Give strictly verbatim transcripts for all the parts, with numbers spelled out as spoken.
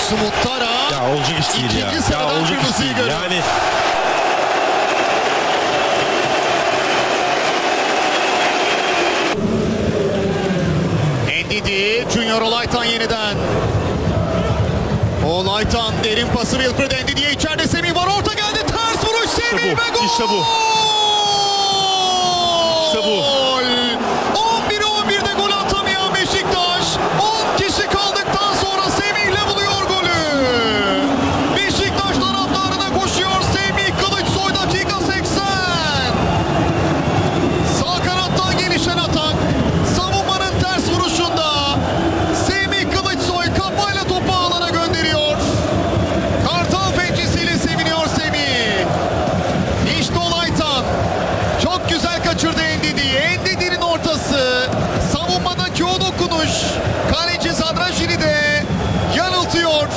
Sumuttara. Ya olacak iş değil ya. Ya olacak iş değil. Yani Ndidi, Junior Olaytan yeniden. Olaytan derin pası Wilfred Ndidi'ye, içeride Semih var, orta geldi, ters vuruş Semih İşte bu, ve gol! işte bu. İşte bu. on bire on birde gol atamayan Beşiktaş, on kişi kaldıktan sonra Semih'le buluyor golü. Beşiktaş taraftarına koşuyor Semih Kılıçsoy, dakika seksen. Sağ kanattan gelişen atak, savunmanın ters vuruşunda Semih Kılıçsoy kafayla topu alana gönderiyor. Kartal pençesiyle seviniyor Semih. İşte Olaytan. Çok güzel kaçırdı Ndidi'yi. Ndidi'nin ortası. Savunmadaki o dokunuş. Kaleci Zadrajini de yanıltıyor.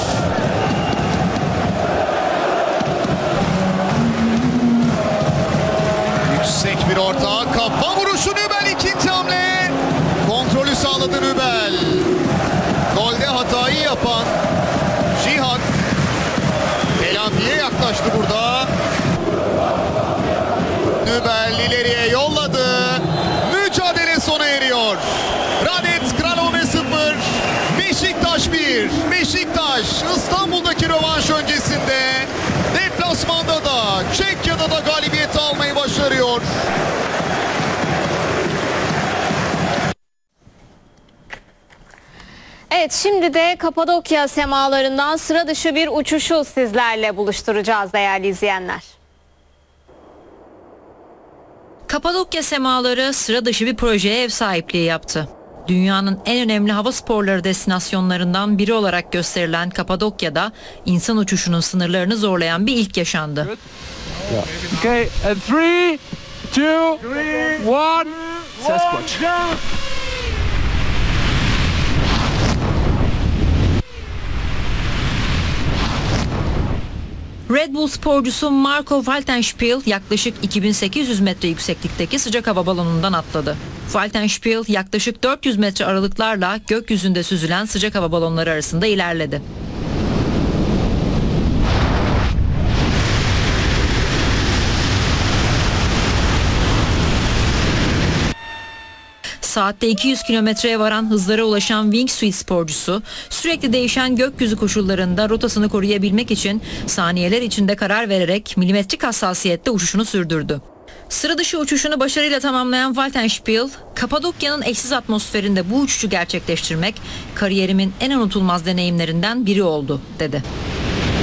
Yüksek bir orta. Kafa vuruşu Nübel, ikinci hamle. Kontrolü sağladı Nübel. Golde hatayı yapan Cihat Elampi'ye yaklaştı burada. Nübel ileriye yolladı. Mücadele sona eriyor. Radetz Kralove sıfır. Beşiktaş bir. Beşiktaş İstanbul'daki rövanş öncesinde deplasmanda da Çekya'da da galibiyeti almayı başarıyor. Evet, şimdi de Kapadokya semalarından sıra dışı bir uçuşu sizlerle buluşturacağız değerli izleyenler. Kapadokya semaları sıra dışı bir projeye ev sahipliği yaptı. Dünyanın en önemli hava sporları destinasyonlarından biri olarak gösterilen Kapadokya'da insan uçuşunun sınırlarını zorlayan bir ilk yaşandı. Okay, and three, two, one, Sasquatch. Red Bull sporcusu Marco Waltenspiel yaklaşık iki bin sekiz yüz metre yükseklikteki sıcak hava balonundan atladı. Waltenspiel yaklaşık dört yüz metre aralıklarla gökyüzünde süzülen sıcak hava balonları arasında ilerledi. Saatte iki yüz kilometreye varan hızlara ulaşan wingsuit sporcusu sürekli değişen gökyüzü koşullarında rotasını koruyabilmek için saniyeler içinde karar vererek milimetrik hassasiyette uçuşunu sürdürdü. Sıra dışı uçuşunu başarıyla tamamlayan Waltenspiel, Kapadokya'nın eşsiz atmosferinde bu uçuşu gerçekleştirmek kariyerimin en unutulmaz deneyimlerinden biri oldu, dedi.